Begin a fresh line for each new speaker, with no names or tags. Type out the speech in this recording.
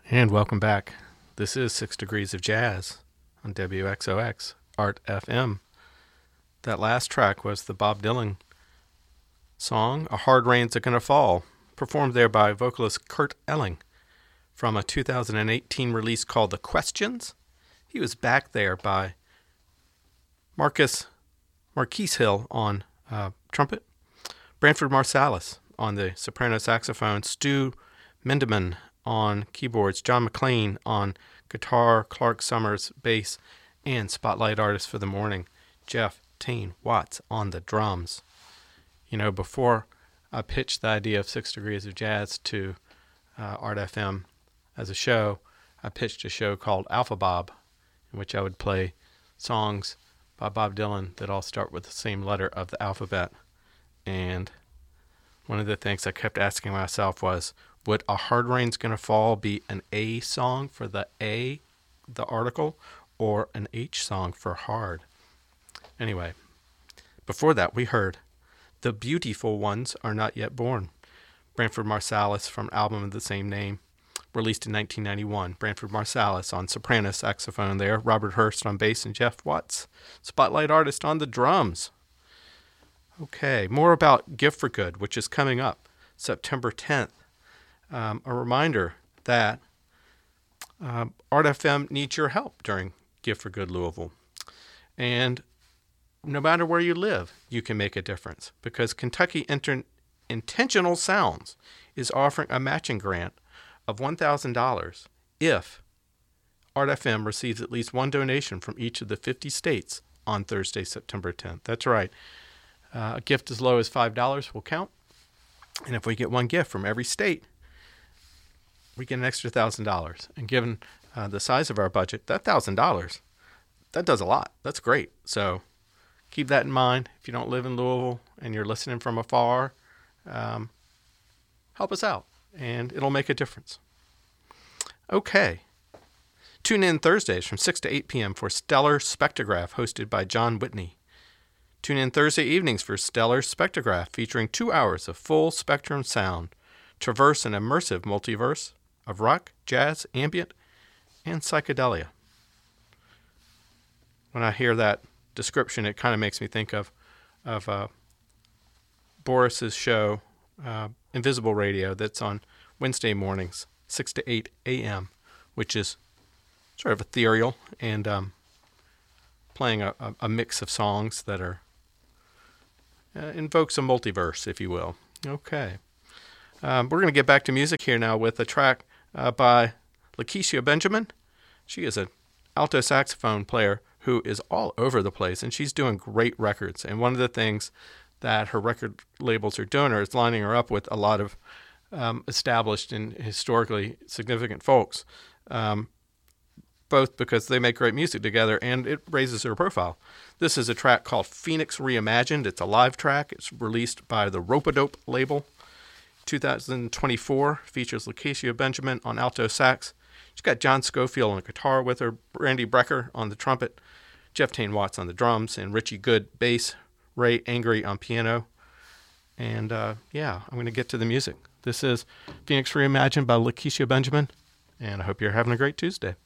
And welcome back. This is 6 Degrees of Jazz on WXOX Art FM. That last track was the Bob Dylan song, A Hard Rain's A-Gonna Fall, performed there by vocalist Kurt Elling from a 2018 release called The Questions. He was backed there by Marquise Hill on trumpet, Branford Marsalis on the soprano saxophone, Stu Mendeman on keyboards, John McLean on guitar, Clark Summers bass, and spotlight artist for the morning, Jeff Tane Watts on the drums. You know, before I pitched the idea of 6 Degrees of Jazz to Art FM as a show, I pitched a show called Alpha Bob, in which I would play songs by Bob Dylan that all start with the same letter of the alphabet. And one of the things I kept asking myself was, would A Hard Rain's Gonna Fall be an A song for the A, the article, or an H song for hard? Anyway, before that we heard The Beautiful Ones Are Not Yet Born, Branford Marsalis from album of the same name, released in 1991. Branford Marsalis on soprano saxophone there, Robert Hurst on bass, and Jeff Watts, spotlight artist, on the drums. Okay, more about Gift for Good, which is coming up September 10th. A reminder that Art FM needs your help during Gift for Good Louisville. And no matter where you live, you can make a difference, because Kentucky Intentional Sounds is offering a matching grant of $1,000 if Art FM receives at least one donation from each of the 50 states on Thursday, September 10th. That's right. A gift as low as $5 will count. And if we get one gift from every state, we get an extra $1,000. And given the size of our budget, that $1,000, that does a lot. That's great. So keep that in mind. If you don't live in Louisville and you're listening from afar, help us out, and it'll make a difference. Okay. Tune in Thursdays from 6 to 8 p.m. for Stellar Spectrograph, hosted by John Whitney. Tune in Thursday evenings for Stellar Spectrograph, featuring 2 hours of full spectrum sound, traverse an immersive multiverse of rock, jazz, ambient, and psychedelia. When I hear that description, it kind of makes me think of Boris's show, Invisible Radio, that's on Wednesday mornings, 6 to 8 a.m., which is sort of ethereal and playing a mix of songs that are invokes a multiverse, if you will. Okay. We're going to get back to music here now with a track by Lakecia Benjamin. She is an alto saxophone player who is all over the place, and she's doing great records. And one of the things that her record labels are doing is lining her up with a lot of established and historically significant folks, both because they make great music together and it raises her profile. This is a track called Phoenix Reimagined. It's a live track. It's released by the Rope-A-Dope label. 2024, features Lakecia Benjamin on alto sax. She's got John Schofield on guitar with her, Randy Brecker on the trumpet, Jeff Tane Watts on the drums, and Richie Good bass, Ray Angry on piano. And I'm going to get to the music. This is Phoenix Reimagined by Lakecia Benjamin, and I hope you're having a great Tuesday.